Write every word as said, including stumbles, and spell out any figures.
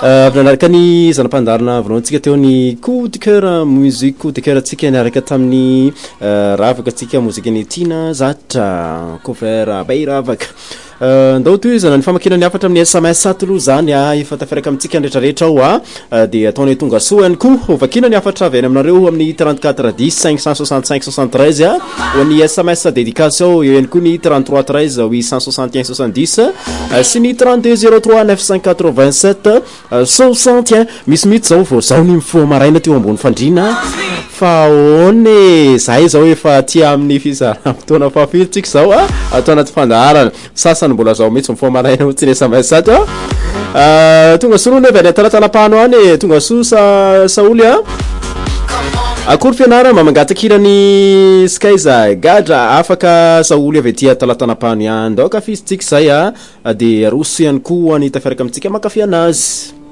nanaraka ny zanam-pandarina voalohantsika teo ny coup de cœur musique coup de cœur tsika niaraka tamin'ny ravaka tsika mozikany Tina Zatra cover Bayravaka ndao toy zana ny famakina ny afatra amin'ny S M S atolo zany a efa tafaraka amintsika rehetrarehetra ao a de ataony tonga soa ihany koa vakina ny afatra avy aminareo amin'ny trente-quatre dix cinq cent soixante-cinq soixante-treize a ho an'ny S M S dédication eo ihany koa ny trente-trois treize huit cent soixante et un soixante-dix sy ny trente-deux zéro trois neuf cent quatre-vingt-sept soixante misy mihitsy zao vao zao ny mifoha maraina teo ambony fandrina fa one zahay zao efa tia amin'ny fisaraham-potoana fahafilotsika zao a atao anaty fandaharana sasany mbola zao mihitsy mifoha maraina ohatsy ny S M S ato a tonga soroana avy any atalatalapano any tonga so sa saoly a akory fianara mamangatakirany skaiza gadra afaka saoly avy aty atalatanapano ihany daoka fisitsika zay a de roso ihany koa ny tafiaraka amintsika makafy anazy